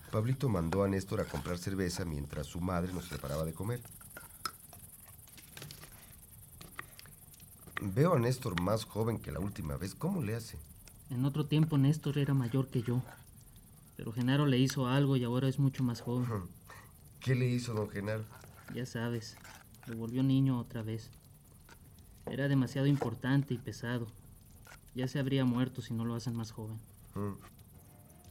Pablito mandó a Néstor a comprar cerveza mientras su madre nos preparaba de comer. Veo a Néstor más joven que la última vez. ¿Cómo le hace? En otro tiempo Néstor era mayor que yo, pero Genaro le hizo algo y ahora es mucho más joven. ¿Qué le hizo don Genaro? Ya sabes, lo volvió niño otra vez. Era demasiado importante y pesado. Ya se habría muerto si no lo hacen más joven.